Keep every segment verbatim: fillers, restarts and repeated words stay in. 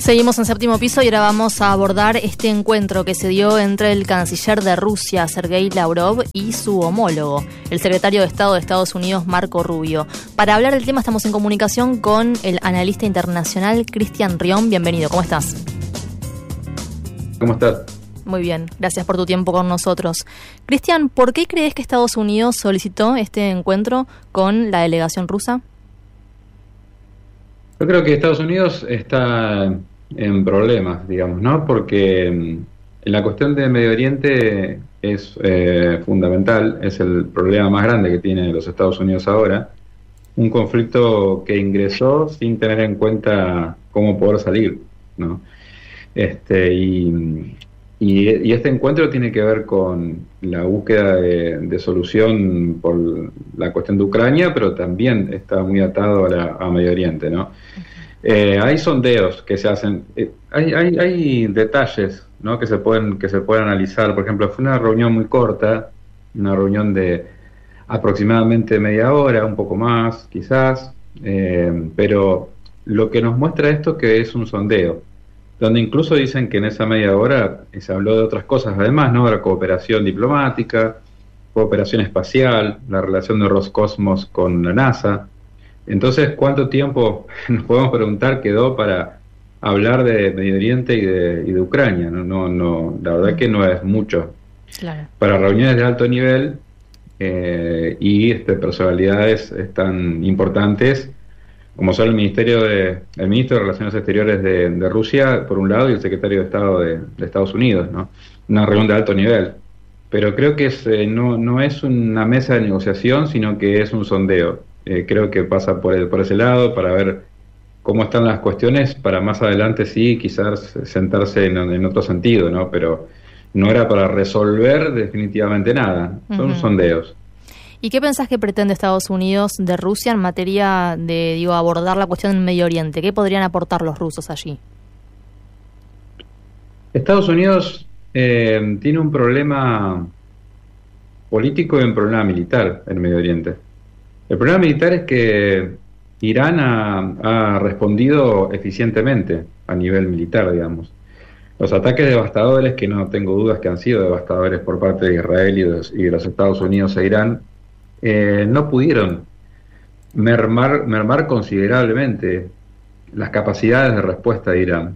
Seguimos en Séptimo Piso y ahora vamos a abordar este encuentro que se dio entre el canciller de Rusia, Sergei Lavrov, y su homólogo, el secretario de Estado de Estados Unidos, Marco Rubio. Para hablar del tema estamos en comunicación con el analista internacional Cristian Rion. Bienvenido, ¿cómo estás? ¿Cómo estás? Muy bien, gracias por tu tiempo con nosotros. Cristian, ¿por qué crees que Estados Unidos solicitó este encuentro con la delegación rusa? Yo creo que Estados Unidos está en problemas, digamos, ¿no? Porque en la cuestión de Medio Oriente es eh, fundamental, es el problema más grande que tiene los Estados Unidos ahora, un conflicto que ingresó sin tener en cuenta cómo poder salir, ¿no? Este, y, y, y este encuentro tiene que ver con la búsqueda de, de solución por la cuestión de Ucrania, pero también está muy atado a, la, a Medio Oriente, ¿no? Eh, hay sondeos que se hacen, eh, hay, hay, hay detalles, ¿no?, que se pueden que se pueden analizar. Por ejemplo, fue una reunión muy corta, una reunión de aproximadamente media hora, un poco más, quizás, eh, pero lo que nos muestra esto que es un sondeo, donde incluso dicen que en esa media hora se habló de otras cosas, además, ¿no?, la cooperación diplomática, cooperación espacial, la relación de Roscosmos con la NASA. Entonces, ¿cuánto tiempo, nos podemos preguntar, quedó para hablar de Medio Oriente y de, y de Ucrania? No, no, no, la verdad que no es mucho. Claro. Para reuniones de alto nivel eh, y este, personalidades tan importantes como son el Ministerio de, el Ministro de Relaciones Exteriores de, de Rusia, por un lado, y el Secretario de Estado de, de Estados Unidos, ¿no? Una reunión de alto nivel. Pero creo que es, eh, no, no es una mesa de negociación, sino que es un sondeo. Eh, creo que pasa por, el, por ese lado para ver cómo están las cuestiones, para más adelante sí, quizás sentarse en, en otro sentido, ¿no? Pero no era para resolver definitivamente nada, son uh-huh. sondeos. ¿Y qué pensás que pretende Estados Unidos de Rusia en materia de, digo, abordar la cuestión del Medio Oriente? ¿Qué podrían aportar los rusos allí? Estados Unidos eh, tiene un problema político y un problema militar en el Medio Oriente. El problema militar es que Irán ha, ha respondido eficientemente a nivel militar, digamos. Los ataques devastadores, que no tengo dudas que han sido devastadores por parte de Israel y de los, y de los Estados Unidos a Irán, eh, no pudieron mermar, mermar considerablemente las capacidades de respuesta de Irán.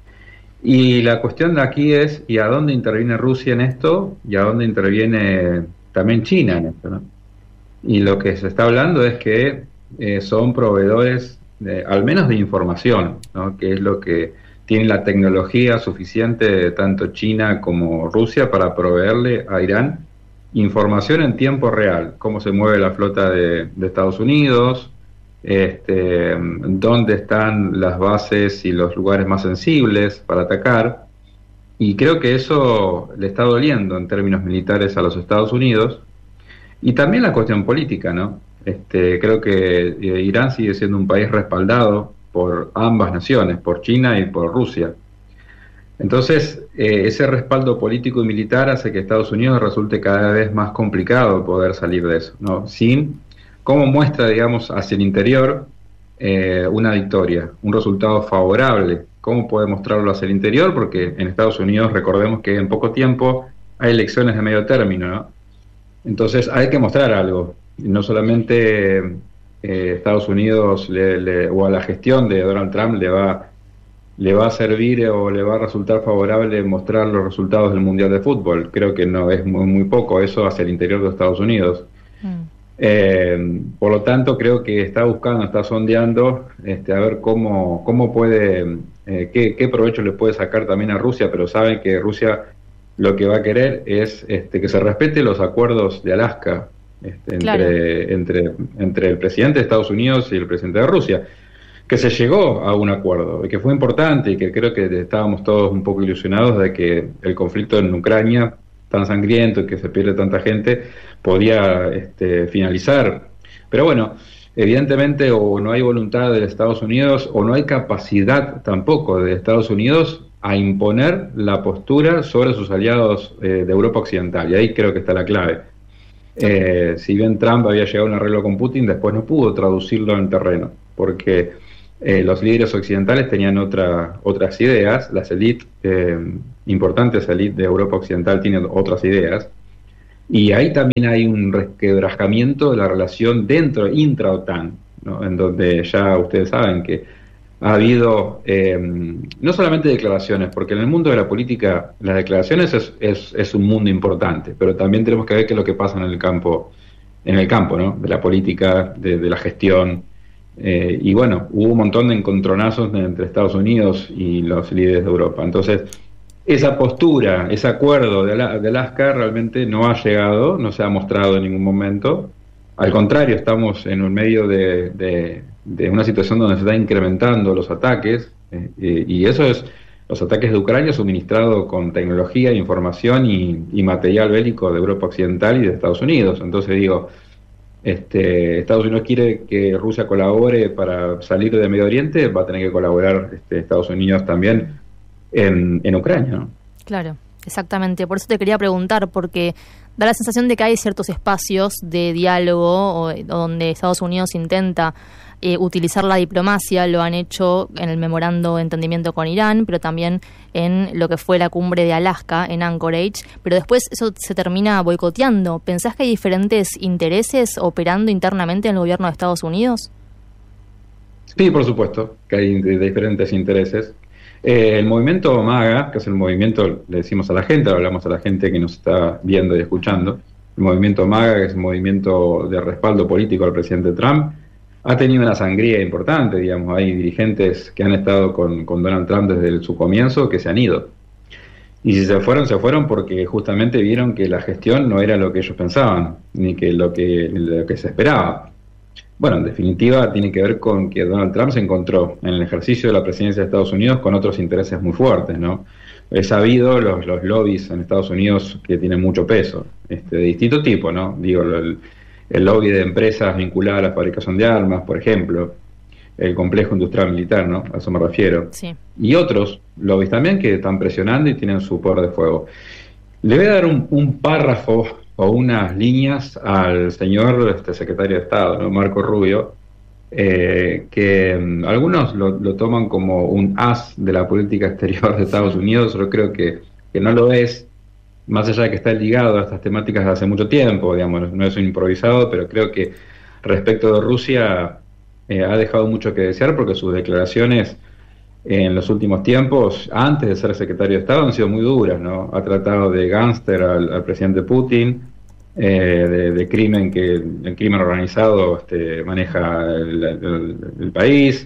Y la cuestión de aquí es, ¿y a dónde interviene Rusia en esto? ¿Y a dónde interviene también China en esto, ¿no? Y lo que se está hablando es que eh, son proveedores, de, al menos de información, ¿no?, que es lo que tiene la tecnología suficiente de tanto China como Rusia para proveerle a Irán información en tiempo real, cómo se mueve la flota de, de Estados Unidos, este, dónde están las bases y los lugares más sensibles para atacar, y creo que eso le está doliendo en términos militares a los Estados Unidos. Y también la cuestión política, ¿no? Este, creo que eh, Irán sigue siendo un país respaldado por ambas naciones, por China y por Rusia. Entonces, eh, ese respaldo político y militar hace que Estados Unidos resulte cada vez más complicado poder salir de eso, ¿no? Sin, como muestra, digamos, hacia el interior, eh, una victoria, un resultado favorable. ¿Cómo puede mostrarlo hacia el interior? Porque en Estados Unidos, recordemos que en poco tiempo hay elecciones de medio término, ¿no? Entonces hay que mostrar algo, no solamente eh, Estados Unidos le, le, o a la gestión de Donald Trump le va, le va a servir o le va a resultar favorable mostrar los resultados del Mundial de Fútbol. Creo que no es muy, muy poco eso hacia el interior de Estados Unidos. Mm. Eh, por lo tanto, creo que está buscando, está sondeando este, a ver cómo, cómo puede, eh, qué, qué provecho le puede sacar también a Rusia, pero sabe que Rusia lo que va a querer es este, que se respete los acuerdos de Alaska este, entre, claro. entre, entre el presidente de Estados Unidos y el presidente de Rusia, que se llegó a un acuerdo, y que fue importante, y que creo que estábamos todos un poco ilusionados de que el conflicto en Ucrania, tan sangriento y que se pierde tanta gente, podía este, finalizar. Pero bueno, evidentemente o no hay voluntad de Estados Unidos, o no hay capacidad tampoco de Estados Unidos a imponer la postura sobre sus aliados eh, de Europa Occidental, y ahí creo que está la clave. Eh, si bien Trump había llegado a un arreglo con Putin, después no pudo traducirlo en terreno, porque eh, los líderes occidentales tenían otra, otras ideas, las élites, eh, importantes élites de Europa Occidental tienen otras ideas, y ahí también hay un resquebrajamiento de la relación dentro, intra-OTAN, ¿no? En donde ya ustedes saben que ha habido eh, no solamente declaraciones, porque en el mundo de la política las declaraciones es, es, es un mundo importante, pero también tenemos que ver qué es lo que pasa en el campo, en el campo, ¿no? De la política, de, de la gestión, eh, y bueno, hubo un montón de encontronazos entre Estados Unidos y los líderes de Europa. Entonces, esa postura, ese acuerdo de, Ala- de Alaska realmente no ha llegado, no se ha mostrado en ningún momento. Al contrario, estamos en un medio de, de, de una situación donde se están incrementando los ataques, eh, eh, y eso es los ataques de Ucrania suministrado con tecnología, información y, y material bélico de Europa Occidental y de Estados Unidos. Entonces digo, este, Estados Unidos quiere que Rusia colabore para salir de Medio Oriente, va a tener que colaborar este, Estados Unidos también en, en Ucrania, ¿no? Claro, exactamente. Por eso te quería preguntar, porque da la sensación de que hay ciertos espacios de diálogo o, donde Estados Unidos intenta eh, utilizar la diplomacia. Lo han hecho en el memorando de entendimiento con Irán, pero también en lo que fue la cumbre de Alaska en Anchorage, pero después eso se termina boicoteando. ¿Pensás que hay diferentes intereses operando internamente en el gobierno de Estados Unidos? Sí, por supuesto, que hay de- diferentes intereses. Eh, el movimiento MAGA, que es el movimiento, le decimos a la gente, hablamos a la gente que nos está viendo y escuchando, el movimiento MAGA, que es un movimiento de respaldo político al presidente Trump, ha tenido una sangría importante, digamos. Hay dirigentes que han estado con, con Donald Trump desde el- su comienzo que se han ido. Y si se fueron, se fueron porque justamente vieron que la gestión no era lo que ellos pensaban, ni que lo que, lo que se esperaba. Bueno, en definitiva tiene que ver con que Donald Trump se encontró en el ejercicio de la presidencia de Estados Unidos con otros intereses muy fuertes, ¿no? Es sabido los, los lobbies en Estados Unidos que tienen mucho peso, este, de distinto tipo, ¿no? Digo, el, el lobby de empresas vinculadas a la fabricación de armas, por ejemplo, el complejo industrial militar, ¿no? A eso me refiero. Sí. Y otros lobbies también que están presionando y tienen su poder de fuego. Le voy a dar un, un párrafo o unas líneas al señor este, secretario de Estado, ¿no? Marco Rubio, eh, que um, algunos lo, lo toman como un as de la política exterior de Estados Unidos. Yo creo que, que no lo es, más allá de que está ligado a estas temáticas desde hace mucho tiempo, digamos, no es un improvisado, pero creo que respecto de Rusia eh, ha dejado mucho que desear, porque sus declaraciones en los últimos tiempos, antes de ser secretario de Estado, han sido muy duras, ¿no? Ha tratado de gánster al, al presidente Putin, eh, de, de crimen que el crimen organizado este, maneja el, el, el país.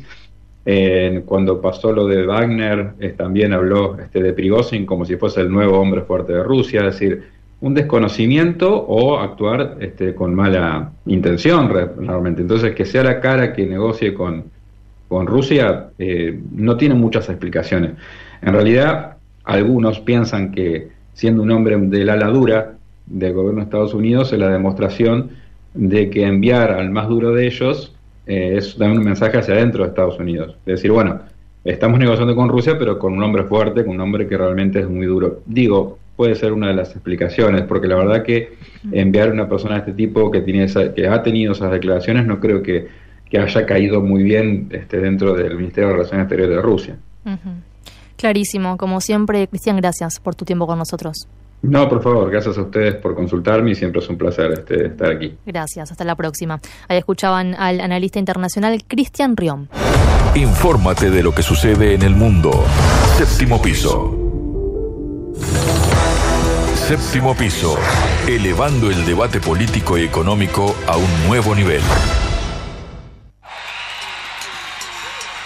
Eh, cuando pasó lo de Wagner, eh, también habló este, de Prigozhin como si fuese el nuevo hombre fuerte de Rusia, es decir, un desconocimiento o actuar este, con mala intención realmente. Entonces, que sea la cara que negocie con con Rusia eh, no tiene muchas explicaciones. En realidad, algunos piensan que siendo un hombre del ala dura del gobierno de Estados Unidos es la demostración de que enviar al más duro de ellos eh, es dar un mensaje hacia adentro de Estados Unidos. Es decir, bueno, estamos negociando con Rusia, pero con un hombre fuerte, con un hombre que realmente es muy duro. Digo, puede ser una de las explicaciones, porque la verdad que enviar a una persona de este tipo que, tiene esa, que ha tenido esas declaraciones no creo que que haya caído muy bien este, dentro del Ministerio de Relaciones Exteriores de Rusia. Uh-huh. Clarísimo, como siempre. Cristian, gracias por tu tiempo con nosotros. No, por favor, gracias a ustedes por consultarme y siempre es un placer este, estar aquí. Gracias, hasta la próxima. Ahí escuchaban al analista internacional Cristian Riom. Infórmate de lo que sucede en el mundo. Séptimo piso. Séptimo piso. Elevando el debate político y económico a un nuevo nivel.